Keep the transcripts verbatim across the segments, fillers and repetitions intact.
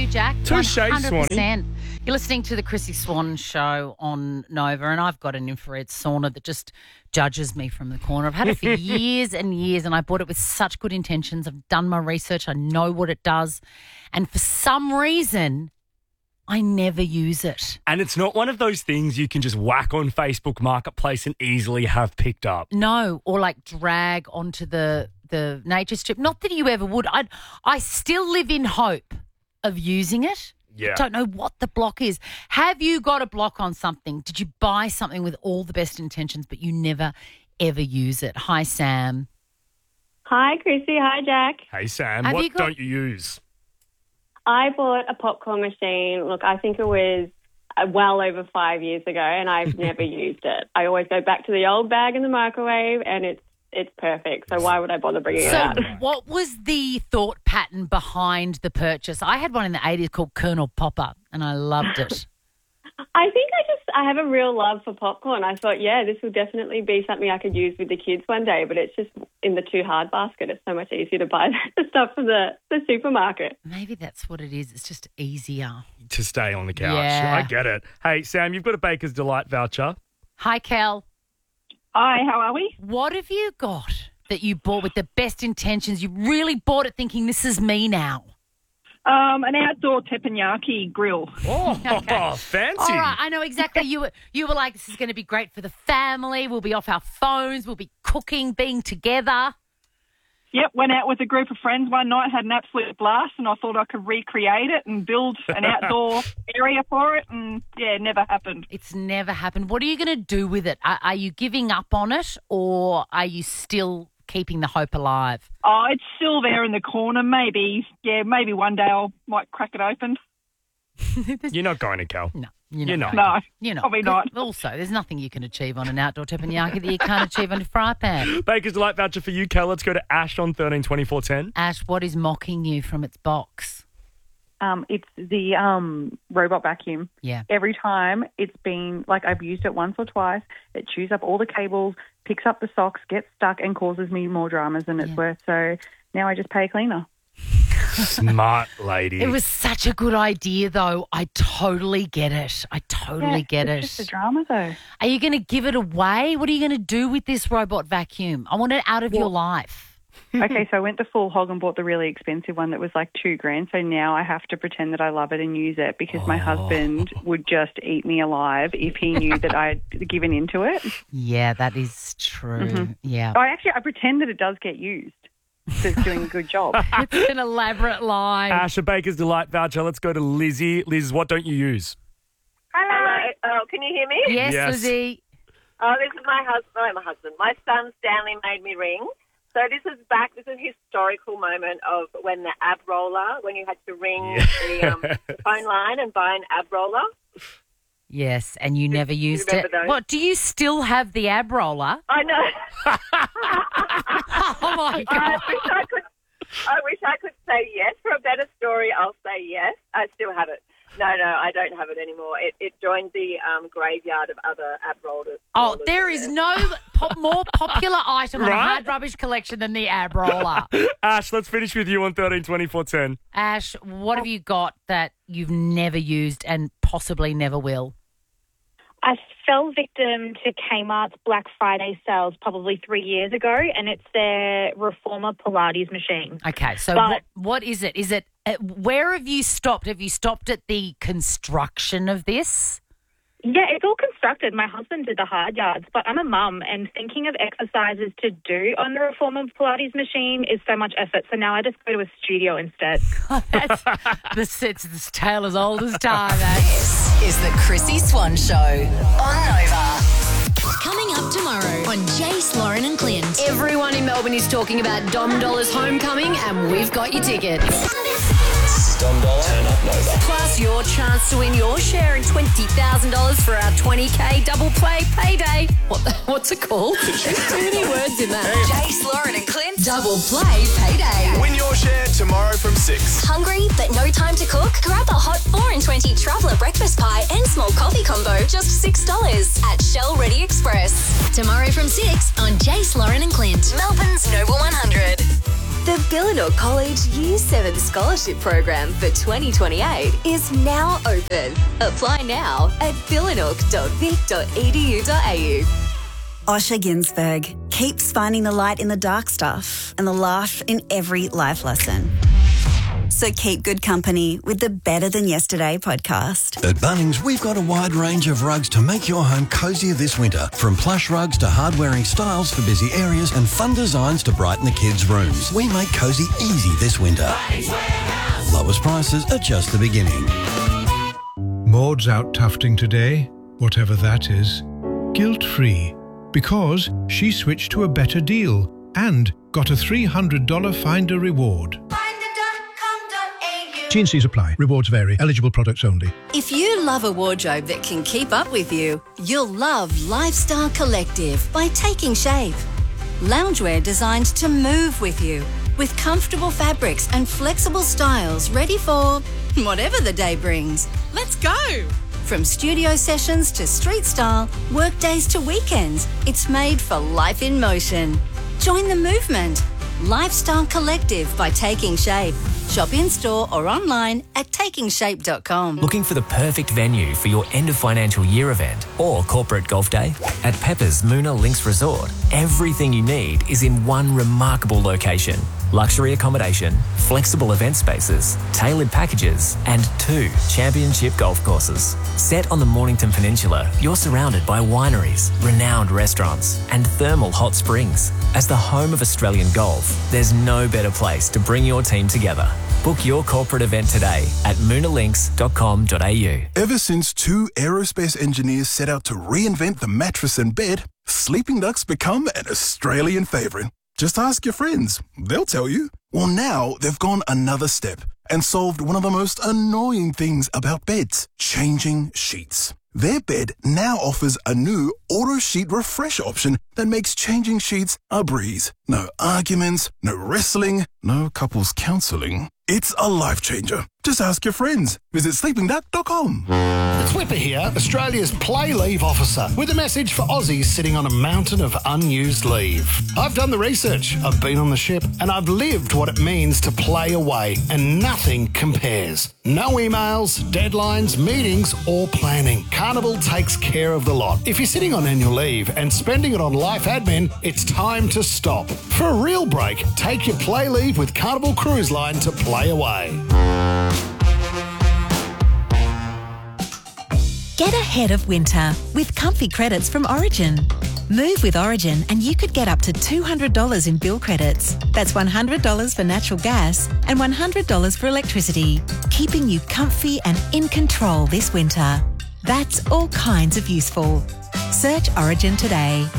you, Jack. Touche, one hundred percent. Swanee. You're listening to the Chrissy Swan Show on Nova, and I've got an infrared sauna that just judges me from the corner. I've had it for years and years, and I bought it with such good intentions. I've done my research. I know what it does. And for some reason, I never use it. And it's not one of those things you can just whack on Facebook Marketplace and easily have picked up. No, or like drag onto the the nature strip. Not that you ever would. I I still live in hope of using it. Yeah. Don't know what the block is. Have you got a block on something? Did you buy something with all the best intentions, but you never, ever use it? Hi, Sam. Hi, Chrissy. Hi, Jack. Hey, Sam, Have what you got- don't you use? I bought a popcorn machine. Look, I think it was uh, well over five years ago, and I've never used it. I always go back to the old bag in the microwave, and it's it's perfect. So why would I bother bringing it So out? what was the thought pattern behind the purchase? I had one in the eighties called Colonel Popper, and I loved it. I think I just I have a real love for popcorn. I thought, yeah, this will definitely be something I could use with the kids one day, but it's just in the too hard basket. It's so much easier to buy the stuff from the, the supermarket. Maybe that's what it is. It's just easier. To stay on the couch. Yeah. I get it. Hey, Sam, you've got a Baker's Delight voucher. Hi, Kel. Hi, how are we? What have you got that you bought with the best intentions? You really bought it thinking, this is me now. Um, an outdoor teppanyaki grill. Oh, fancy. All right, I know exactly. You were you were like, this is going to be great for the family. We'll be off our phones. We'll be cooking, being together. Yep, went out with a group of friends one night, had an absolute blast, and I thought I could recreate it and build an outdoor area for it, and, yeah, it never happened. It's never happened. What are you going to do with it? Are, are you giving up on it, or are you still keeping the hope alive? Oh, it's still there in the corner. Maybe, yeah, maybe one day I might crack it open. You're not going to, Cal. No, you're, You're not. not. No, You're not. probably not. Also, there's nothing you can achieve on an outdoor teppanyaki that you can't achieve on a fry pan. Baker's Delight voucher for you, Cal. Let's go to Ash on thirteen twenty-four ten. Ash, what is mocking you from its box? Um, it's the um, robot vacuum. Yeah. Every time it's been, like I've used it once or twice, it chews up all the cables, picks up the socks, gets stuck and causes me more dramas than it's Yeah. worth. So now I just pay a cleaner. Smart lady. It was such a good idea, though. I totally get it. I totally Yeah, get it's it. just a drama, though. Are you going to give it away? What are you going to do with this robot vacuum? I want it out of your life. Okay, so I went the full hog and bought the really expensive one that was like two grand. So now I have to pretend that I love it and use it because my husband would just eat me alive if he knew that I'd given into it. Yeah, that is true. Yeah. I actually, I pretend that it does get used. So it's doing a good job. It's an elaborate lie. Ash, a Baker's Delight voucher. Let's go to Lizzie. Liz, what don't you use? Hello. Oh, can you hear me? Yes, Yes. Lizzie. Oh, this is my husband. No, my husband. My son Stanley made me ring. So this is back. This is a historical moment of when the ab roller, when you had to ring the um, phone line and buy an ab roller. Yes, and you never used it. remember those? What, do you still have the ab roller? I know. Oh, my I God. wish I could. I wish I could say yes. For a better story, I'll say yes. I still have it. No, no, I don't have it anymore. It, it joined the um, graveyard of other ab rollers. Oh, rollers there in is there. no po- more popular item on a Right? hard rubbish collection than the ab roller. Ash, let's finish with you on thirteen twenty-four ten. Ash, what have you got that you've never used and possibly never will? I fell victim to Kmart's Black Friday sales probably three years ago, and it's their Reformer Pilates machine. Okay, so But- what, what is it? Is it uh, where have you stopped? Have you stopped at the construction of this? Yeah, it's all constructed. My husband did the hard yards, but I'm a mum, and thinking of exercises to do on the Reformer Pilates machine is so much effort. So now I just go to a studio instead. That's, this, it's this tale as old as time, eh? This is the Chrissy Swan Show on Nova. Coming up tomorrow on Jace, Lauren and Clint. Everyone in Melbourne is talking about Dom Dollar's homecoming, and we've got your tickets. This is Dom Dollar. Turn up Nova. Plus your chance to win your share in twenty thousand dollars for our twenty K double play payday. What, what's it called? Too many words in that. Jace, Lauren and Clint. Double play payday. Win your share tomorrow from six. Hungry but no time to cook? Grab a hot four and twenty traveller breakfast pie and small coffee combo, just six dollars at Shell Ready Express. Tomorrow from six on Jace, Lauren and Clint. Melbourne's Nova one hundred. The Billanook College Year seven Scholarship Program for twenty twenty-eight is now open. Apply now at billanook dot vic dot e d u dot a u. Osher Ginsberg keeps finding the light in the dark stuff and the laugh in every life lesson. So keep good company with the Better Than Yesterday podcast. At Bunnings, we've got a wide range of rugs to make your home cosier this winter. From plush rugs to hard-wearing styles for busy areas and fun designs to brighten the kids' rooms. We make cosy easy this winter. Lowest prices are just the beginning. Maud's out tufting today, whatever that is, guilt-free, because she switched to a better deal and got a three hundred dollars Finder reward. T and C's apply. Rewards vary. Eligible products only. If you love a wardrobe that can keep up with you, you'll love Lifestyle Collective by Taking Shape. Loungewear designed to move with you, with comfortable fabrics and flexible styles ready for whatever the day brings. Let's go! From studio sessions to street style, work days to weekends, it's made for life in motion. Join the movement. Lifestyle Collective by Taking Shape. Shop in-store or online at taking shape dot com. Looking for the perfect venue for your end of financial year event or corporate golf day? At Pepper's Moona Links Resort, everything you need is in one remarkable location. Luxury accommodation, flexible event spaces, tailored packages, and two championship golf courses. Set on the Mornington Peninsula, you're surrounded by wineries, renowned restaurants, and thermal hot springs. As the home of Australian golf, there's no better place to bring your team together. Book your corporate event today at moona links dot com dot a u. Ever since two aerospace engineers set out to reinvent the mattress and bed, Sleeping Duck's become an Australian favourite. Just ask your friends. They'll tell you. Well, now they've gone another step and solved one of the most annoying things about beds, changing sheets. Their bed now offers a new auto sheet refresh option that makes changing sheets a breeze. No arguments, no wrestling, no couples counselling. It's a life changer. Just ask your friends. Visit sleeping duck dot com. It's Whipper here, Australia's play leave officer, with a message for Aussies sitting on a mountain of unused leave. I've done the research, I've been on the ship, and I've lived what it means to play away, and nothing compares. No emails, deadlines, meetings, or planning. Carnival takes care of the lot. If you're sitting on annual leave and spending it on life admin, it's time to stop. For a real break, take your play leave with Carnival Cruise Line to play away. Get ahead of winter with comfy credits from Origin. Move with Origin and you could get up to two hundred dollars in bill credits. That's one hundred dollars for natural gas and one hundred dollars for electricity, keeping you comfy and in control this winter. That's all kinds of useful. Search Origin today.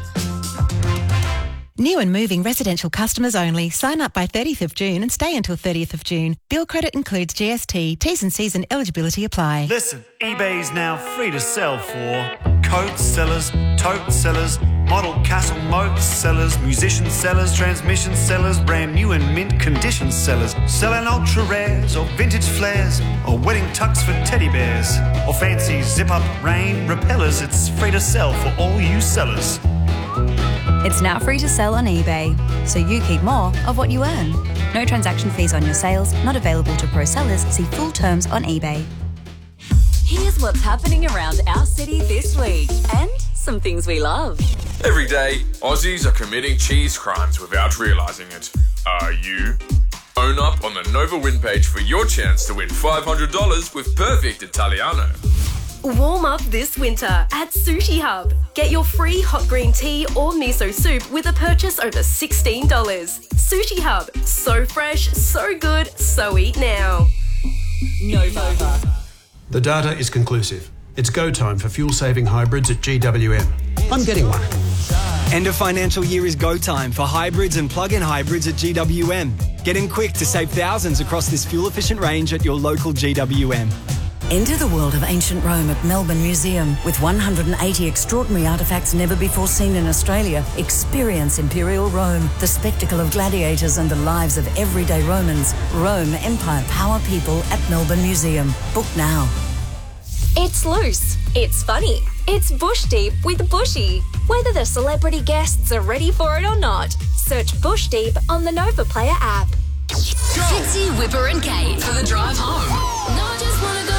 New and moving residential customers only. Sign up by thirtieth of June and stay until thirtieth of June. Bill credit includes G S T. T's and C's and eligibility apply. Listen, eBay is now free to sell for coat sellers, tote sellers, model castle moat sellers, musician sellers, transmission sellers, brand new and mint condition sellers, selling ultra rares or vintage flares or wedding tucks for teddy bears or fancy zip-up rain repellers. It's free to sell for all you sellers. It's now free to sell on eBay, so you keep more of what you earn. No transaction fees on your sales, not available to pro sellers. See full terms on eBay. Here's what's happening around our city this week and some things we love. Every day, Aussies are committing cheese crimes without realising it. Are you? Own up on the Nova Win page for your chance to win five hundred dollars with Perfect Italiano. Warm up this winter at Sushi Hub. Get your free hot green tea or miso soup with a purchase over sixteen dollars. Sushi Hub. So fresh, so good, so eat now. Nova. The data is conclusive. It's go time for fuel-saving hybrids at G W M. I'm getting one. End of financial year is go time for hybrids and plug-in hybrids at G W M. Get in quick to save thousands across this fuel-efficient range at your local G W M. Enter the world of ancient Rome at Melbourne Museum. With one hundred eighty extraordinary artefacts never before seen in Australia, experience Imperial Rome, the spectacle of gladiators and the lives of everyday Romans. Rome, Empire, Power, People at Melbourne Museum. Book now. It's loose. It's funny. It's Bush Deep with Bushy. Whether the celebrity guests are ready for it or not, search Bush Deep on the Nova Player app. Fitzy, Whipper and Kate for the drive home. No, I just want to go.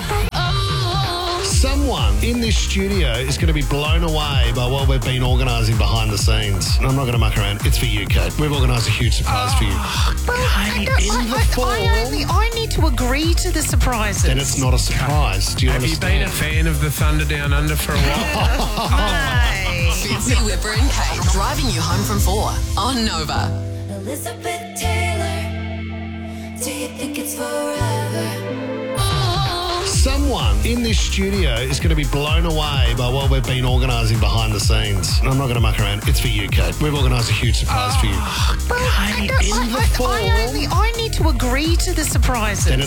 Someone in this studio is going to be blown away by what we've been organising behind the scenes. And I'm not going to muck around. It's for you, Kate. We've organised a huge surprise for you. Kate, in the form. I, only, I need to agree to the surprises. Then it's not a surprise. Do you Have understand? you been a fan of the Thunder Down Under for a while? Mate. Fitzy, Whipper and Kate driving you home from four on Nova. Elizabeth Taylor, do you think it's forever? Someone in this studio is going to be blown away by what we've been organising behind the scenes. And I'm not going to muck around. It's for you, Kate. We've organised a huge surprise for you. Kate, in the form. I, only, I need to agree to the surprises. Then